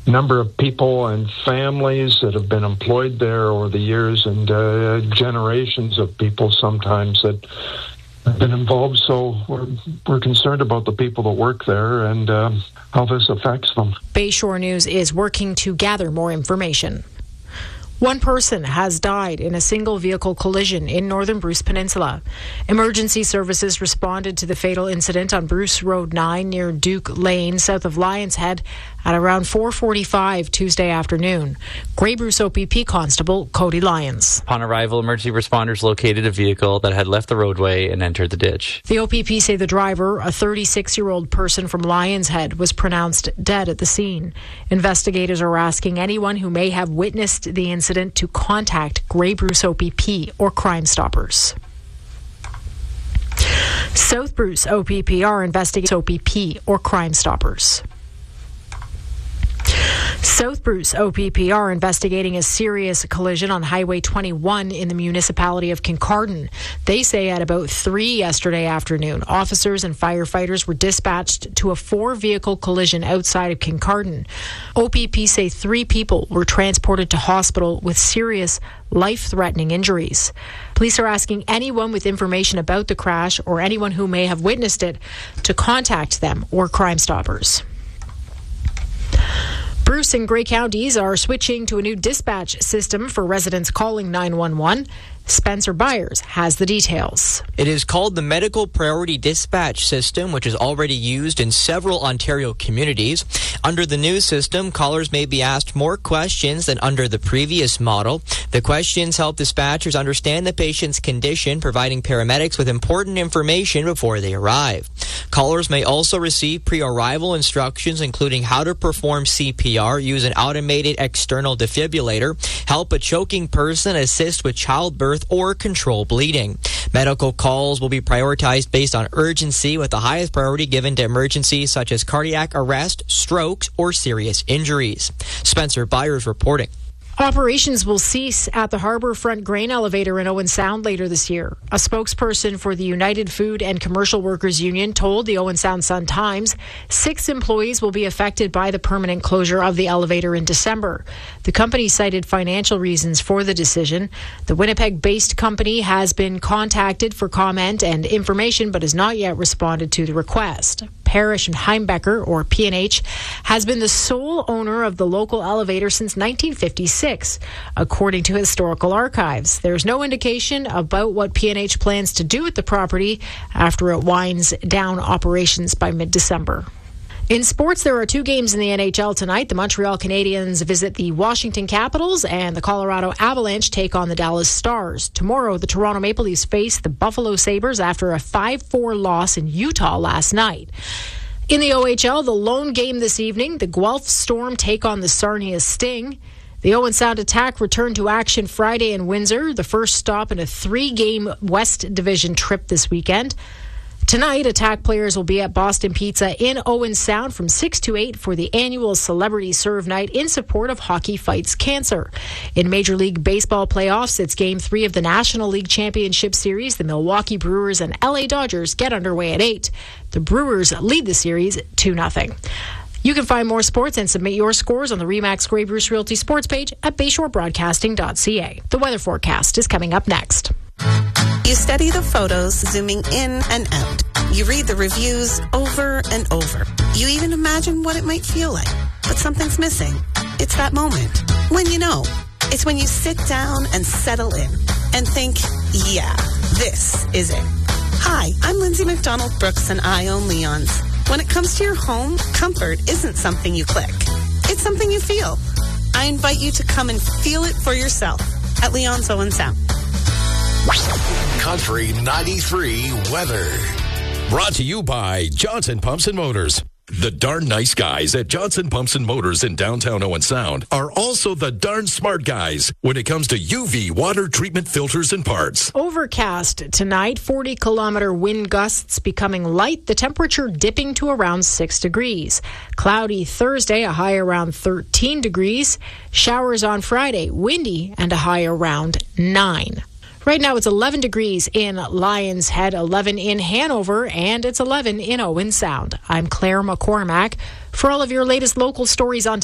number of people and families that have been employed there over the years, and generations of people sometimes that have been involved. So we're concerned about the people that work there and how this affects them. Bayshore News is working to gather more information. One person has died in a single vehicle collision in northern Bruce Peninsula. Emergency services responded to the fatal incident on Bruce Road 9 near Duke Lane, south of Lions Head, at around 4:45 Tuesday afternoon. Grey Bruce OPP Constable Cody Lyons. Upon arrival, emergency responders located a vehicle that had left the roadway and entered the ditch. The OPP say the driver, a 36-year-old person from Lions Head, was pronounced dead at the scene. Investigators are asking anyone who may have witnessed the incident to contact Grey Bruce OPP or Crime Stoppers. South Bruce OPP are investigating OPP or Crime Stoppers. South Bruce OPP are investigating a serious collision on Highway 21 in the municipality of Kincardine. They say at about 3 yesterday afternoon, officers and firefighters were dispatched to a 4-vehicle collision outside of Kincardine. OPP say 3 people were transported to hospital with serious life-threatening injuries. Police are asking anyone with information about the crash or anyone who may have witnessed it to contact them or Crime Stoppers. Bruce and Grey counties are switching to a new dispatch system for residents calling 911. Spencer Byers has the details. It is called the Medical Priority Dispatch System, which is already used in several Ontario communities. Under the new system, callers may be asked more questions than under the previous model. The questions help dispatchers understand the patient's condition, providing paramedics with important information before they arrive. Callers may also receive pre-arrival instructions, including how to perform CPR, use an automated external defibrillator, help a choking person, assist with childbirth, or control bleeding. Medical calls will be prioritized based on urgency, with the highest priority given to emergencies such as cardiac arrest, strokes, or serious injuries. Spencer Byers reporting. Operations will cease at the Harbourfront Grain Elevator in Owen Sound later this year. A spokesperson for the United Food and Commercial Workers Union told the Owen Sound Sun-Times 6 employees will be affected by the permanent closure of the elevator in December. The company cited financial reasons for the decision. The Winnipeg-based company has been contacted for comment and information but has not yet responded to the request. Parrish and Heimbecker, or P&H, has been the sole owner of the local elevator since 1956. According to historical archives, there's no indication about what P&H plans to do with the property after it winds down operations by mid-December. In sports, there are 2 games in the NHL tonight. The Montreal Canadiens visit the Washington Capitals, and the Colorado Avalanche take on the Dallas Stars. Tomorrow, the Toronto Maple Leafs face the Buffalo Sabres after a 5-4 loss in Utah last night. In the OHL, the lone game this evening, the Guelph Storm take on the Sarnia Sting. The Owen Sound Attack returned to action Friday in Windsor, the first stop in a 3-game West Division trip this weekend. Tonight, Attack players will be at Boston Pizza in Owen Sound from 6 to 8 for the annual Celebrity Serve Night in support of Hockey Fights Cancer. In Major League Baseball playoffs, it's Game 3 of the National League Championship Series. The Milwaukee Brewers and LA Dodgers get underway at 8. The Brewers lead the series 2-0. You can find more sports and submit your scores on the RE/MAX Grey Bruce Realty sports page at bayshorebroadcasting.ca. The weather forecast is coming up next. You study the photos, zooming in and out. You read the reviews over and over. You even imagine what it might feel like. But something's missing. It's that moment. When you know. It's when you sit down and settle in and think, yeah, this is it. Hi, I'm Lindsay McDonald Brooks and I own Leon's. When it comes to your home, comfort isn't something you click. It's something you feel. I invite you to come and feel it for yourself at Leon's Owen Sound. Country 93 weather. Brought to you by Johnson Pumps and Motors. The darn nice guys at Johnson Pumps and Motors in downtown Owen Sound are also the darn smart guys when it comes to UV water treatment filters and parts. Overcast tonight, 40-kilometer wind gusts becoming light, the temperature dipping to around 6 degrees. Cloudy Thursday, a high around 13 degrees. Showers on Friday, windy and a high around 9. Right now it's 11 degrees in Lions Head, 11 in Hanover, and it's 11 in Owen Sound. I'm Claire McCormack. For all of your latest local stories on